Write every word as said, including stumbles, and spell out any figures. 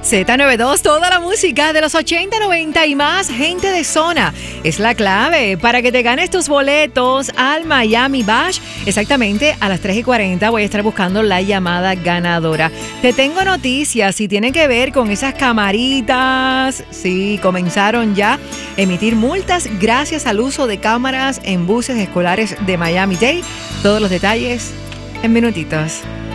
Z noventa y dos, toda la música de los ochenta, noventa y más, gente de zona. Es la clave para que te ganes tus boletos al Miami Bash. Exactamente a las tres y cuarenta voy a estar buscando la llamada ganadora. Te tengo noticias y tiene que ver con esas camaritas. Sí, comenzaron ya a emitir multas gracias al uso de cámaras en buses escolares de Miami-Dade. Todos los detalles en minutitos.